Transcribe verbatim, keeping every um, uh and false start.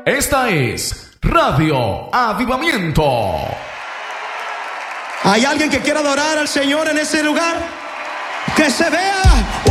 Esta es Radio Avivamiento. ¿Hay alguien que quiera adorar al Señor en ese lugar? Que se vea